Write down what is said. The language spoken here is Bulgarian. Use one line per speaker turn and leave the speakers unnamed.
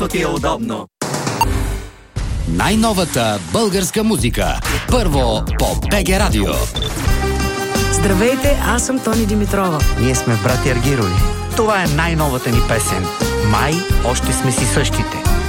както ти е удобно.
Най-новата българска музика. Първо по БГ Радио.
Здравейте, аз съм Тони Димитрова.
Ние сме братя Аргирови. Това е най-новата ни песен. Май още сме си същите.